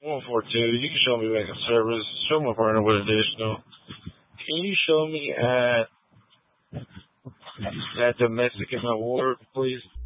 142. You can show me back in service. Show my partner what additional. Can you show me at that domestic in my ward, please?